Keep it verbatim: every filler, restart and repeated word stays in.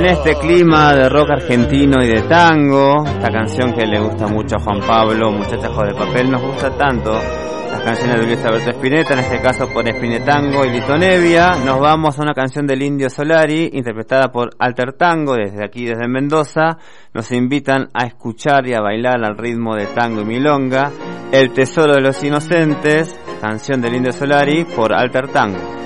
En este clima de rock argentino y de tango, esta canción que le gusta mucho a Juan Pablo, Muchachos de Papel, nos gusta tanto las canciones de Luis Alberto Spinetta, en este caso por Spinetango y Lito Nevia. Nos vamos a una canción del Indio Solari, interpretada por Alter Tango, desde aquí, desde Mendoza. Nos invitan a escuchar y a bailar al ritmo de tango y milonga. El Tesoro de los Inocentes, canción del Indio Solari por Alter Tango.